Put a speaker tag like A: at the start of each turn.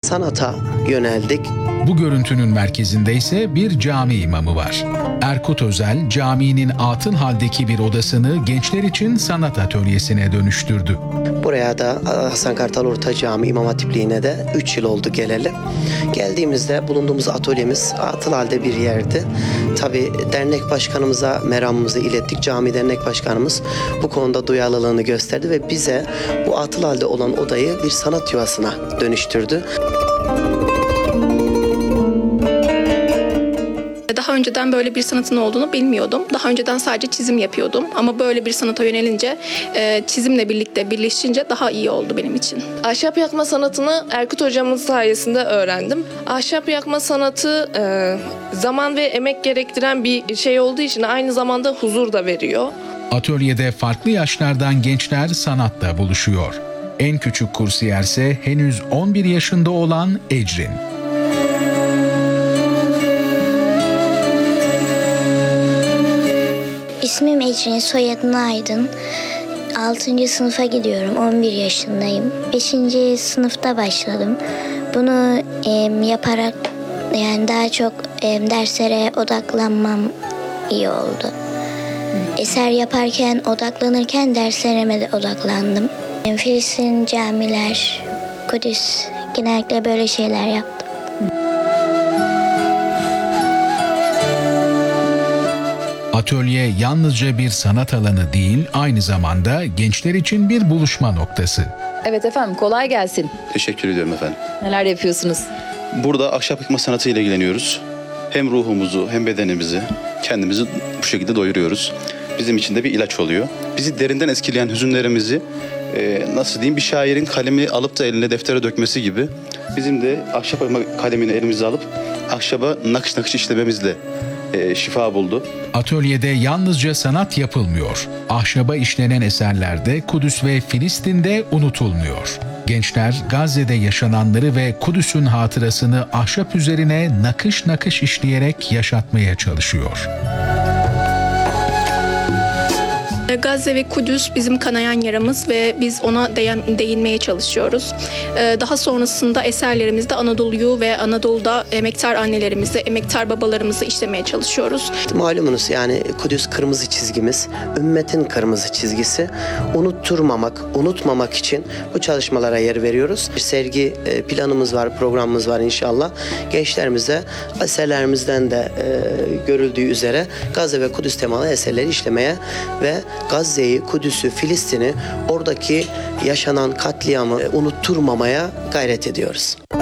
A: sanata yöneldik.
B: Bu görüntünün merkezinde ise bir cami imamı var. Erkut Özel, caminin atıl haldeki bir odasını gençler için sanat atölyesine dönüştürdü.
A: Buraya da Hasan Kartal Orta Cami İmam Hatipliğine de 3 yıl oldu geleli. Geldiğimizde bulunduğumuz atölyemiz atıl halde bir yerdi. Tabii dernek başkanımıza meramımızı ilettik. Cami dernek başkanımız bu konuda duyarlılığını gösterdi ve bize bu atıl halde olan odayı bir sanat yuvasına dönüştürdü.
C: Daha önceden böyle bir sanatın olduğunu bilmiyordum. Daha önceden sadece çizim yapıyordum. Ama böyle bir sanata yönelince çizimle birlikte birleşince daha iyi oldu benim için.
D: Ahşap yakma sanatını Erkut hocamız sayesinde öğrendim. Ahşap yakma sanatı zaman ve emek gerektiren bir şey olduğu için aynı zamanda huzur da veriyor.
B: Atölyede farklı yaşlardan gençler sanatla buluşuyor. En küçük kursiyerse henüz 11 yaşında olan Ecrin.
E: İsmim Ecrin, soyadım Aydın. 6. sınıfa gidiyorum, 11 yaşındayım. 5. sınıfta başladım. Bunu yaparak yani daha çok derslere odaklanmam iyi oldu. Eser yaparken, odaklanırken derslerime de odaklandım. Filistin, camiler, Kudüs, genellikle böyle şeyler yaptım.
B: Atölye yalnızca bir sanat alanı değil, aynı zamanda gençler için bir buluşma noktası.
F: Evet efendim, kolay gelsin.
G: Teşekkür ediyorum efendim.
F: Neler yapıyorsunuz?
G: Burada ahşap yakma sanatıyla ilgileniyoruz. Hem ruhumuzu hem bedenimizi, kendimizi bu şekilde doyuruyoruz. Bizim için de bir ilaç oluyor. Bizi derinden etkileyen hüzünlerimizi nasıl diyeyim, bir şairin kalemi alıp da eline deftere dökmesi gibi bizim de ahşap yakma kalemini elimize alıp ahşaba nakış nakış işlememizle şifa buldu.
B: Atölyede yalnızca sanat yapılmıyor. Ahşaba işlenen eserler de Kudüs ve Filistin'de unutulmuyor. Gençler Gazze'de yaşananları ve Kudüs'ün hatırasını ahşap üzerine nakış nakış işleyerek yaşatmaya çalışıyor.
C: Gazze ve Kudüs bizim kanayan yaramız ve biz ona değinmeye çalışıyoruz. Daha sonrasında eserlerimizde Anadolu'yu ve Anadolu'da emektar annelerimizi, emektar babalarımızı işlemeye çalışıyoruz.
A: Malumunuz yani Kudüs kırmızı çizgimiz, ümmetin kırmızı çizgisi. Unutturmamak, unutmamak için bu çalışmalara yer veriyoruz. Bir sergi planımız var, programımız var inşallah. Gençlerimize eserlerimizden de görüldüğü üzere Gazze ve Kudüs temalı eserleri işlemeye ve Gazze'yi, Kudüs'ü, Filistin'i, oradaki yaşanan katliamı unutturmamaya gayret ediyoruz.